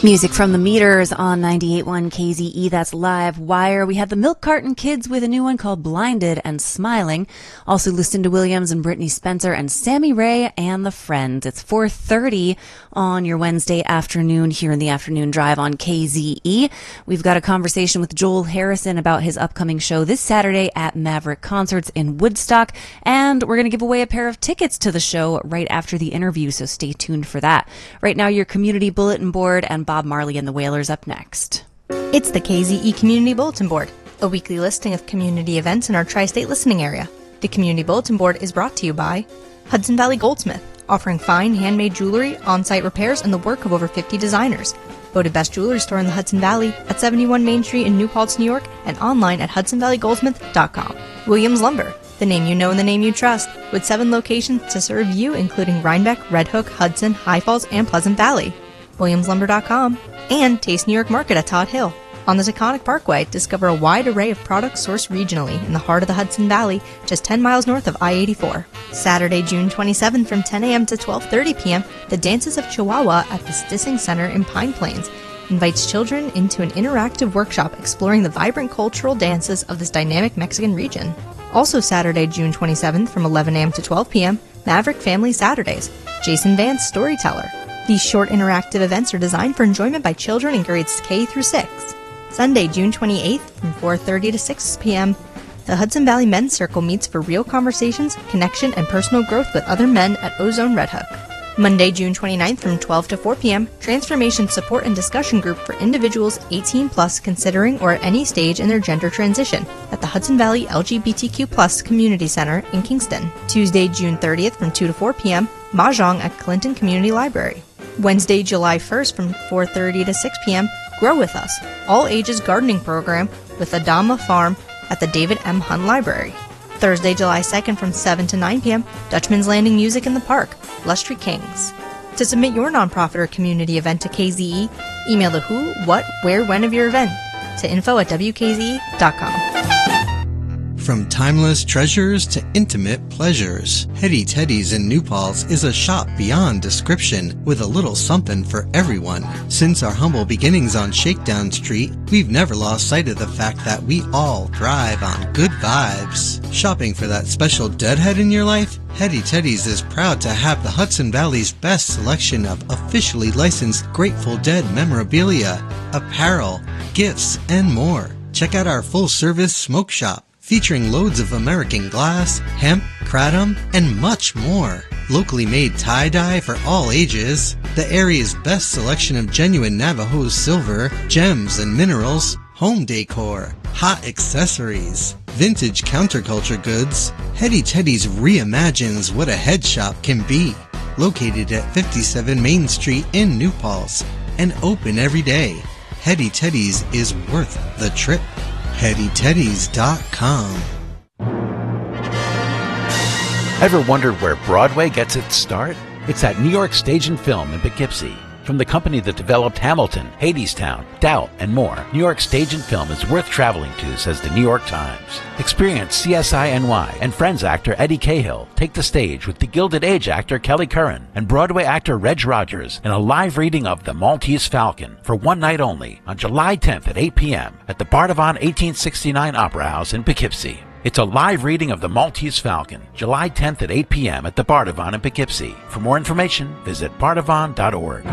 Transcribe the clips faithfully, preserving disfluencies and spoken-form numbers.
Music from the Meters on ninety-eight point one K Z E. That's Live Wire. We had the Milk Carton Kids with a new one called Blinded and Smiling. Also Lucinda Williams and Brittany Spencer and Sammy Ray and the Friends. It's four thirty on your Wednesday afternoon here in the Afternoon Drive on K Z E. We've got a conversation with Joel Harrison about his upcoming show this Saturday at Maverick Concerts in Woodstock. And we're going to give away a pair of tickets to the show right after the interview, so stay tuned for that. Right now, your community bulletin board and Bob Marley and the Wailers up next. It's the K Z E Community Bulletin Board, a weekly listing of community events in our tri-state listening area. The Community Bulletin Board is brought to you by Hudson Valley Goldsmith, offering fine handmade jewelry, on-site repairs, and the work of over fifty designers. Voted best jewelry store in the Hudson Valley at seventy-one Main Street in New Paltz, New York, and online at hudson valley goldsmith dot com. Williams Lumber, the name you know and the name you trust, with seven locations to serve you, including Rhinebeck, Red Hook, Hudson, High Falls, and Pleasant Valley. williams lumber dot com, and Taste New York Market at Todd Hill. On the Taconic Parkway, discover a wide array of products sourced regionally in the heart of the Hudson Valley, just ten miles north of I eighty-four. Saturday, June twenty-seventh from ten a.m. to twelve thirty p.m., the Dances of Chihuahua at the Stissing Center in Pine Plains invites children into an interactive workshop exploring the vibrant cultural dances of this dynamic Mexican region. Also Saturday, June twenty-seventh from eleven a.m. to twelve p.m., Maverick Family Saturdays, Jason Vance Storyteller. These short interactive events are designed for enjoyment by children in grades K through six. Sunday, June twenty-eighth from four thirty to six p.m., the Hudson Valley Men's Circle meets for real conversations, connection, and personal growth with other men at Ozone Red Hook. Monday, June twenty-ninth from twelve to four p.m., Transformation Support and Discussion Group for individuals eighteen plus considering or at any stage in their gender transition at the Hudson Valley L G B T Q plus Community Center in Kingston. Tuesday, June thirtieth from two to four p.m., Mahjong at Clinton Community Library. Wednesday, July first from four thirty to six p.m., Grow With Us, all ages gardening program with Adama Farm at the David M. Hunt Library. Thursday, July second from seven to nine p.m., Dutchman's Landing Music in the Park, Lustry Kings. To submit your nonprofit or community event to K Z E, email the who, what, where, when of your event to info at w k z e dot com. From timeless treasures to intimate pleasures, Hetty Teddy's in New Paltz is a shop beyond description with a little something for everyone. Since our humble beginnings on Shakedown Street, we've never lost sight of the fact that we all thrive on good vibes. Shopping for that special deadhead in your life? Hetty Teddy's is proud to have the Hudson Valley's best selection of officially licensed Grateful Dead memorabilia, apparel, gifts, and more. Check out our full-service smoke shop, featuring loads of American glass, hemp, kratom, and much more. Locally made tie-dye for all ages, the area's best selection of genuine Navajo silver, gems and minerals, home decor, hot accessories, vintage counterculture goods. Hetty Teddy's reimagines what a head shop can be. Located at fifty-seven Main Street in New Paltz and open every day, Hetty Teddy's is worth the trip. hetty teddies dot com. Ever wondered where Broadway gets its start? It's at New York Stage and Film in Poughkeepsie. From the company that developed Hamilton, Hadestown, Doubt, and more, New York Stage and Film is worth traveling to, says the New York Times. Experience C S I N Y and Friends actor Eddie Cahill take the stage with the Gilded Age actor Kelly Curran and Broadway actor Reg Rogers in a live reading of The Maltese Falcon for one night only on July tenth at eight p.m. at the Bardavon eighteen sixty-nine Opera House in Poughkeepsie. It's a live reading of The Maltese Falcon, July tenth at eight p.m. at the Bardavon in Poughkeepsie. For more information, visit bardavon dot org.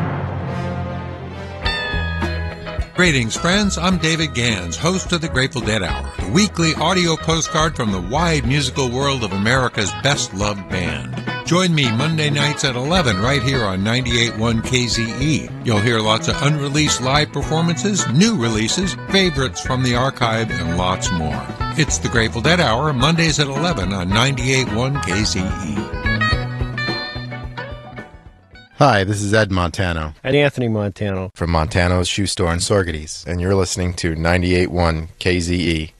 Greetings, friends. I'm David Gans, host of the Grateful Dead Hour, the weekly audio postcard from the wide musical world of America's best-loved band. Join me Monday nights at eleven right here on ninety-eight point one K Z E. You'll hear lots of unreleased live performances, new releases, favorites from the archive, and lots more. It's the Grateful Dead Hour, Mondays at eleven on ninety-eight point one K Z E. Hi, this is Ed Montano. And Anthony Montano. From Montano's Shoe Store in Sorgetes, and you're listening to ninety-eight point one K Z E.